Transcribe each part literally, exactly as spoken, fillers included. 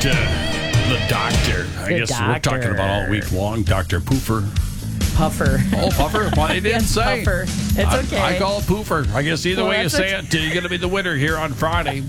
uh, the doctor. I The guess doctor. we're talking about all week long. Doctor Poofer. Puffer. Oh, Puffer? Well, they didn't Yes, say. Puffer. It's I, okay. I call it Poofer. I guess either Well, way you that's say okay. it, you're going to be the winner here on Friday.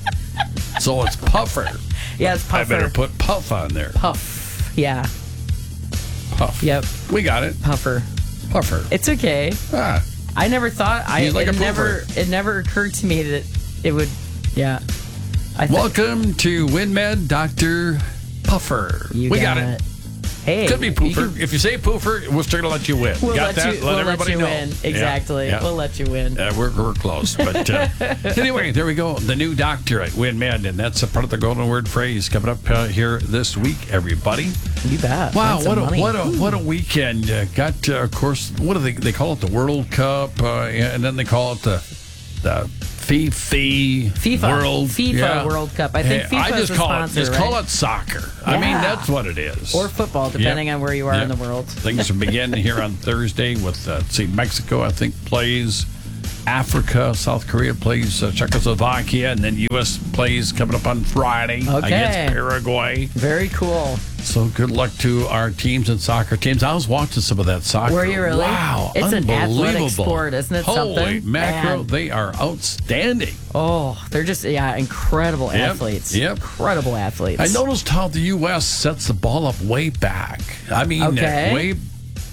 So it's Puffer. Yeah, it's Puffer. I better put Puff on there. Puff. Yeah. Puff. Yep. We got it. Puffer. Puffer. It's okay. Ah. I never thought. I He's like it a never. poofer. It never occurred to me that it would. Yeah. I th- Welcome to WinMed, Doctor Puffer. You we got, it. Hey, Could be you Poofer. can- If you say Poofer, we're still going to let you win. We'll got let that? you. let we'll everybody let you know. win. Yeah, Exactly. yeah. We'll let you win. Uh, we're, we're close. But uh, anyway, there we go. The new doctor at WinMed, and that's a part of the golden word phrase coming up uh, here this week, everybody. You bet. Wow, Earn some what a, money. what a what a weekend. Uh, got, uh, of course, what do they, they call it? The World Cup, uh, and then they call it the, the FIFA, FIFA World FIFA yeah. World Cup. I think Yeah, FIFA I just is the call sponsor, it just right? call it soccer. I mean, Yeah. that's what it is. Or football, depending Yep. on where you are Yep. in the world. Things begin here on Thursday with, uh, let's see, Mexico, I think, plays Africa. South Korea plays uh, Czechoslovakia. And then U S plays coming up on Friday Okay. against Paraguay. Very cool. So good luck to our teams and soccer teams. I was watching some of that soccer. Were you really? Wow, It's an unbelievable. athletic sport, isn't it Holy something? mackerel, Man. they are outstanding. Oh, they're just yeah, incredible Yep, athletes. yep. Incredible athletes. I noticed how the U S sets the ball up way back. I mean, Okay. uh, way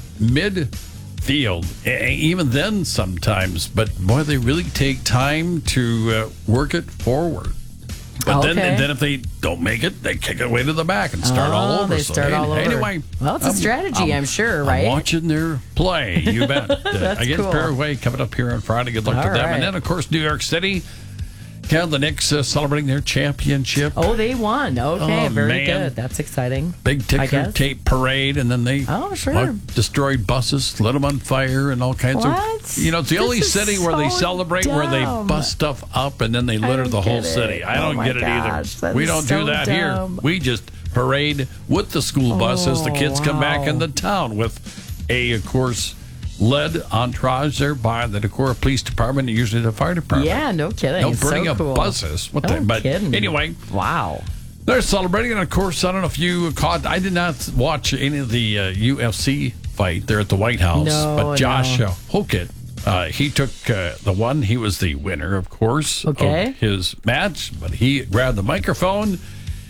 midfield. E- Even then, sometimes. But boy, they really take time to uh, work it forward. But then, Okay. and then if they don't make it, they kick it away to the back and start all Oh, over. they So, start hey, all over. Anyway, Well, it's a strategy, I'm sure, right? I'm watching their play. You bet. Uh, That's against cool. Paraguay coming up here on Friday. Good luck All to them. right. And then, of course, New York City. Yeah, the Knicks uh, celebrating their championship. Oh, they won. Okay, Oh, very man. good. That's exciting. Big I ticker guess. tape parade, and then they Oh, sure. uh, destroyed buses, lit them on fire, and all kinds What? of. You know, it's the This only is city where they so celebrate where they dumb. bust stuff up and then they I litter don't the whole get it. city. I Oh don't my get it gosh, either. that We is don't so do that dumb. here. We just parade with the school buses. the kids come back wow. into town with a, of course, led entourage there by the Decorah Police Department and usually the fire department. Yeah, no kidding. No It's burning so of cool. buses. What No the? But kidding. anyway. Wow. They're celebrating, and of course, I don't know if you caught. I did not watch any of the uh, U F C fight there at the White House, No, but Josh no. uh, Hokett, uh, he took uh, the one. He was the winner, of course, Okay. of his match. But he grabbed the microphone.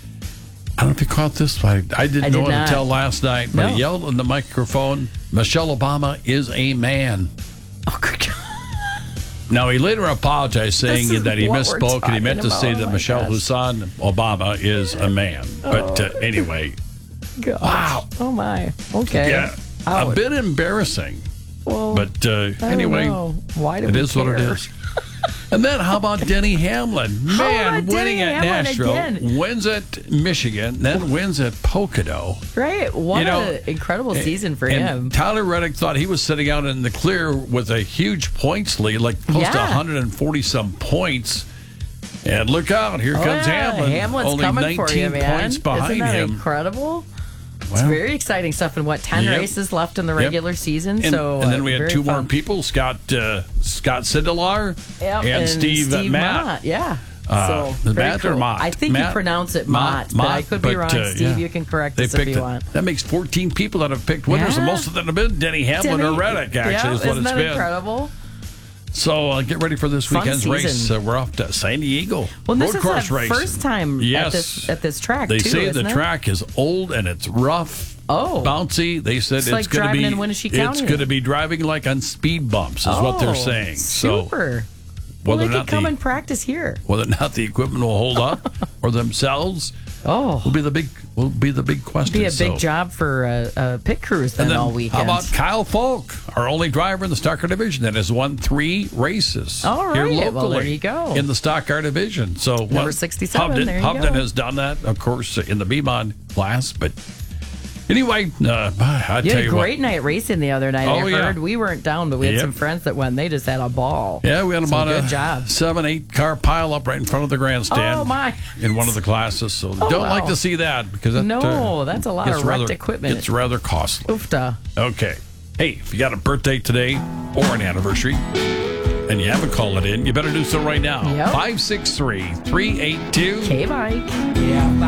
I don't know if you caught this fight. I didn't I know did it not. until last night. But No. he yelled in the microphone, "Michelle Obama is a man." Oh, good God. Now, he later apologized, saying This is that he what we're misspoke and he meant to talking say about. that Oh, my Michelle gosh. Hussein Obama is a man. But uh, anyway, Gosh. Wow. Oh, my. Okay. yeah, Ouch. a bit embarrassing. Well, But uh, I don't anyway, know. Why do it we is what it care? is. And then how about Denny Hamlin? Man, about winning Denny at Hamlin Nashville, again? wins at Michigan, then wins at Pocono. Right? What You know, an incredible season for and him. Tyler Reddick thought he was sitting out in the clear with a huge points lead, like close to Yeah. one hundred forty some points. And look out, here Oh, comes yeah. Hamlin. Hamlin's Only coming nineteen for you, man. points behind Isn't that him. incredible? It's Well, very exciting stuff. And what, ten Yep. races left in the Yep. regular season? And, so and then uh, we had very two more fun. people, Scott uh, Scott Sindelar Yep, and, Steve, uh, Matt. Mott. Yeah. Uh, so the very Matt or cool. Mott? I think Matt? you pronounce it Mott, Mott, but I Mott, could be but, wrong. uh, Steve, yeah. you can correct They us if picked you it. want. That makes fourteen people that have picked winners, and Yeah. most of them have been Denny Hamlin or Reddick, actually, yeah, is what isn't it's that been. incredible? So uh, get ready for this Fun weekend's race. season. Uh, we're off to San Diego. Well, this Road is course the race. first time yes. at this at this track. They too, say the isn't it? track is old and it's rough. Oh. bouncy. They said It's it's, like going to driving be in Winnebago it's County. going to be driving like on speed bumps, is what they're Oh, saying. So super. Well, whether they or could not come the and practice here. whether or not the equipment will hold up or themselves Oh, will be the big will be the big question. be a big So- job for uh, uh, pit crews then, And then all how weekend. about Kyle Falk, our only driver in the stock car division that has won three races All here right. locally Well, there you go. in the stock car division. So Number well, sixty-seven, Hubden, there you Hubden go. has done that, of course, in the B-Mod class. But anyway, uh, I You tell had a you great what. night racing the other night. Oh, I yeah. heard we weren't down, but we had Yep. some friends that went. They just had a ball. Yeah, we had So about good a job. seven, eight car pile up right in front of the grandstand. Oh, my. In one of the classes, so Oh, don't wow. like to see that because that, No, uh, that's a lot gets of wrecked rather, equipment. It's rather costly. Oofta. Okay. Hey, if you got a birthday today or an anniversary and you haven't called it in, you better do so right now. Yep. five six three, three eight two K-Bike. Yeah.